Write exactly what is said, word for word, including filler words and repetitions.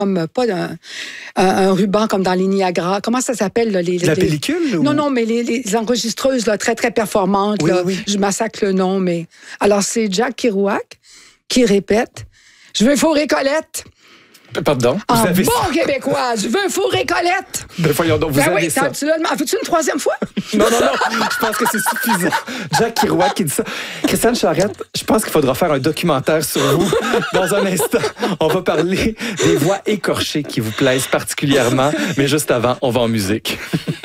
comme pas un, un, un ruban comme dans les Niagara. Comment ça s'appelle? Là, les, La les, pellicule? Ou... Non, non, mais les, les enregistreuses là, très, très performantes. Oui, là. oui. Je massacre le nom, mais... Alors, c'est Jack Kerouac qui répète « Je veux fourrer Colette ». Pardon? En Vous avez bon ça? québécois, je veux fourrer Colette. Ben voyons donc, vous Ben avez oui, ça. tu l'as demandé. En veux-tu une troisième fois? Non, non, non, je pense que c'est suffisant. Jacques Kerouac qui dit ça. Christiane Charette, je pense qu'il faudra faire un documentaire sur vous. Dans un instant, on va parler des voix écorchées qui vous plaisent particulièrement. Mais juste avant, on va en musique.